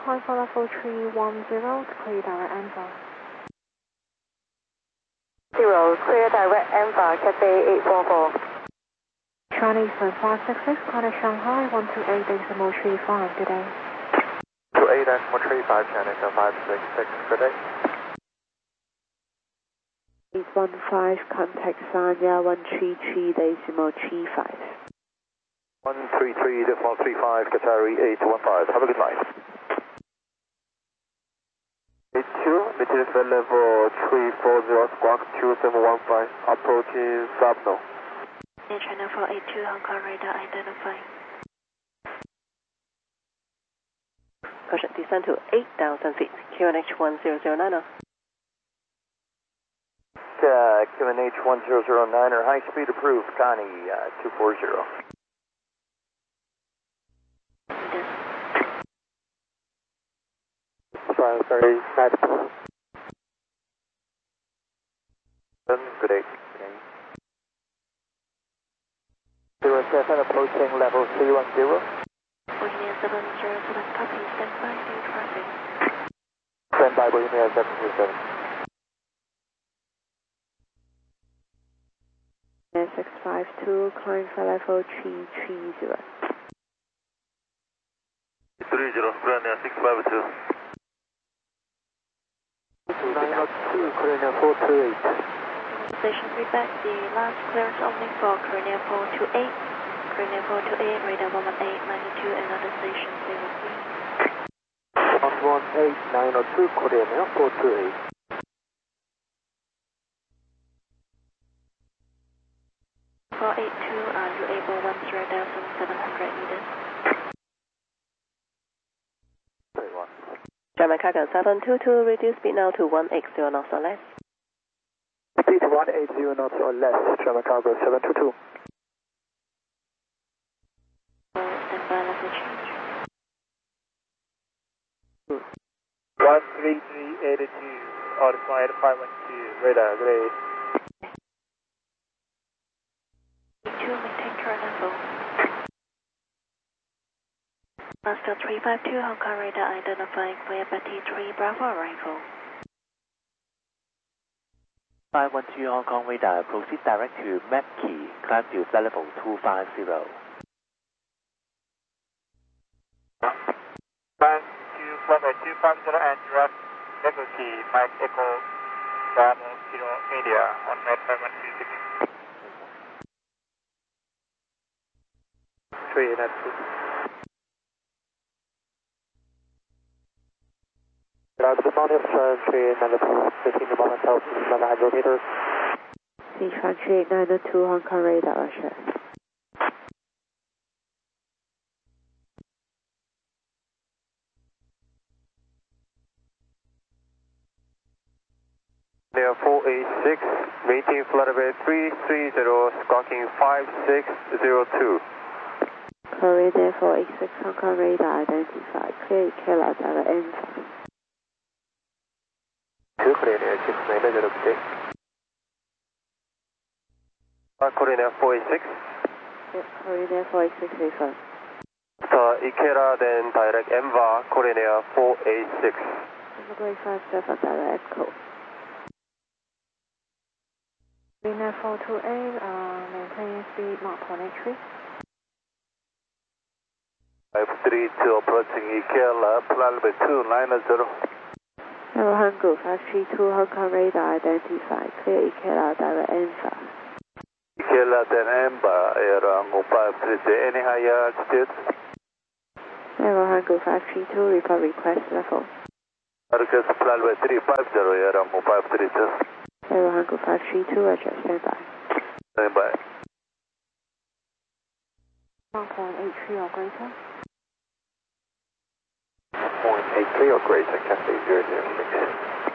climb for level 310, clear direct Enver. 0, clear direct Enver, Cathay 844. Chinese 566, contact Shanghai 128.35, good day. 28.35, Chinese 566, good day. 815, contact Sanya 133.35. 133.35, Qatari 815, have a good night. 82, British level 340, squawk 2715, approaching Subno. Air China 482, Hong Kong radar identifying. Caution, descend to 8,000 feet, QNH 1009. QNH 1009er, high speed approved, Connie 240. Sorry, good day. 07 approaching level 310. Bohemia 707, copy, stand by, new traffic. Stand by, Bohemia 707. 652, climb for level 330. 30, Korean 652. 902, Korean 428. Station feedback, the last clearance only for Korean 428. Korean 428, radar 118, magnitude, another station 03. 118, 902, Korean 428. 482, are you able 10,700 meters? German Cargo 722, reduce speed now to 180 knots or less. Speed 180 knots or less, German Cargo 722. Stand by, level change. 13382, outside 512, radar, grade. 2, maintain current level. Master 352, Hong Kong radar identifying clear Betty 3 Bravo arrival. 512 Hong Kong radar, proceed direct to Map Key, climb to flight level 250. Climb to flight level 250 and direct Echo Key, Mike Echo, Bravo, Kilo, India, on Met 5126. 3 net 2. Good morning, sir. 3 net 2, 15 moment out, 1100 meters. Sichuan 3892, Hong Kong radar, Russia. Near 486, maintain flight level 330, squawking 5602. Korea 486, Hong Kong radar identified, clear Kilo direct Enver. 2 Korean Air 6900, okay. Korean 486. Yep, Korea 486, refund. Ikera, then direct Enver, Korean Air 486. Grade 57, direct Echo. Korean 428, maintain speed Mach 183. 532 approaching Ikera, flight level 290. Level Hangul 532, Hong Kong radar identified, clear Ikera direct Enver. Ikera, then Enver, Air 533, any higher altitude? Level Hangul 532, report request level. Request flight level 350, Air 532. Level Hangul 532, roger, stand by. Stand by. 1.83 or greater. 0.83 or greater, Cathay 006.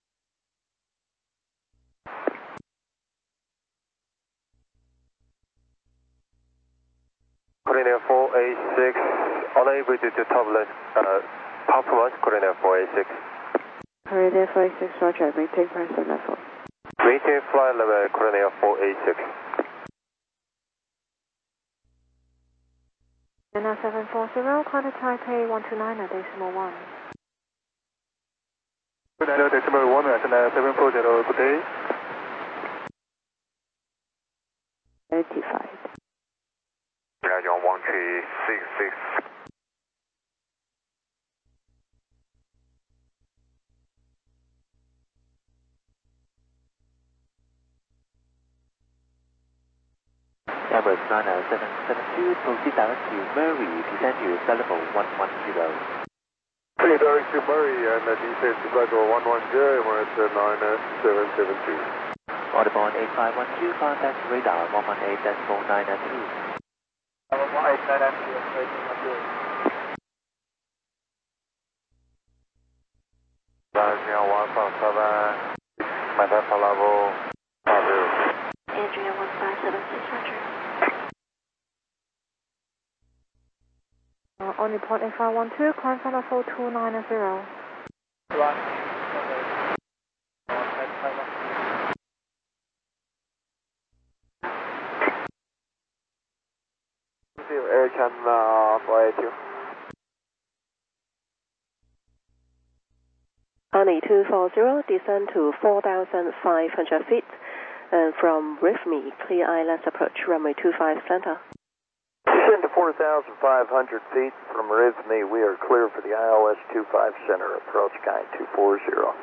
Korean 486, unable to do turbulence, performance, Korean 486. Korea 486, roger, maintain present level. Maintain flight level, Korean 486. And China 740, contact Taipei 129.1. 290.1 at 740, good day. Identified. Region 1366. Emirates 90772, proceed direct to Murray, descend to level 110. Proceed direct to Murray and descend to level 110, Emirates 9772. Audubon 8512, contact radar 118.992. 118.992. Adrian 157, maintain for level 50. Adrian 157 Only point 8512, climb final 4290. Air China 482. Annie 240, descend to 4,500 feet. And from RIFME, clear ILS approach runway 25 center. Descend to 4,500 feet from RIFME. We are clear for the ILS 25 center. Approach guide 240.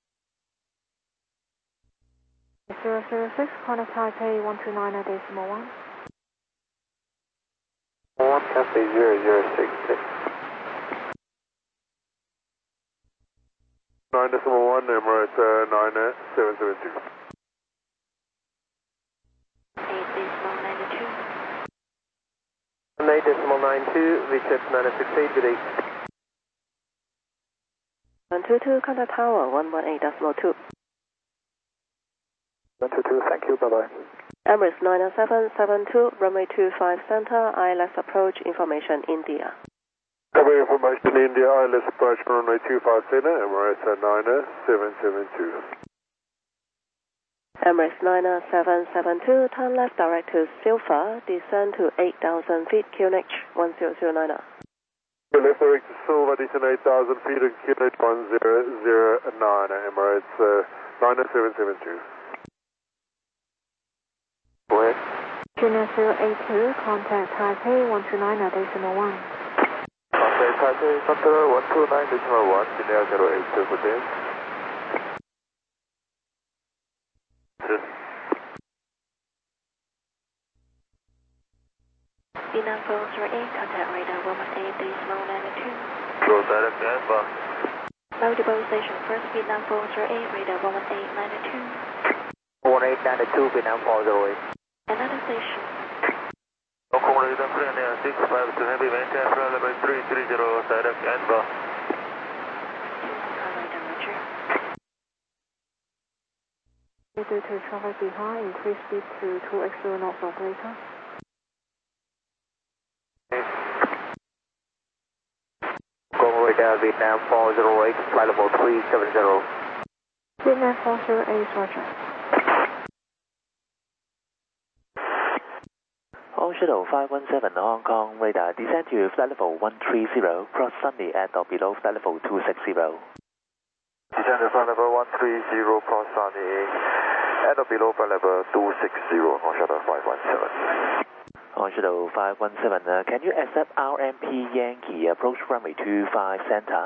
006, contact Taipei 129.1. 1 Cafe 0066. 9.1 Emirates 9772. 8.92. 8.92, VTEP 968, good day. 122, contact tower 118.2. 122, thank you, bye-bye. Emirates 90772, runway 25 center, ILS approach, information India. Cover information India, ILS approach runway 25 center, Emirates 9772. Emirates 90772, turn left direct to Silva, descend to 8,000 feet, QNH 1009. Left direct to Silva, descend 8,000 feet and QNH 1009, Emirates 9772. Go ahead. China 082, contact Taipei 129.1. Contact Taipei Center 129.1, China 082, good day. Vietnam 408, contact radar 118.92. Close direct Alpha. Multiple station, first Vietnam 408, radar 118.92. 1892, Vietnam 408. Another station. Local radar Premier 652 heavy maintain for level 330, direct Alpha. Radar, roger. Due to traffic behind, increase speed to 2x0 knots operator. Local radar Vietnam 408, flight level 370. Vietnam 408, roger. On shuttle 517 Hong Kong, radar descend to flight level 130, cross Sunday at or below flight level 260. Descend to flight level 130, cross Sunday at or below flight level 260, on shuttle 517. On shuttle 517, can you accept RMP Yankee approach runway 25 center?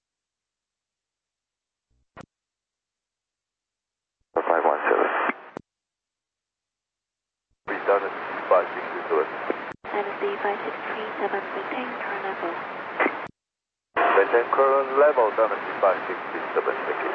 517. We done it 567. NSD 5637, maintain current level. Maintain current level, done it 567, thank you.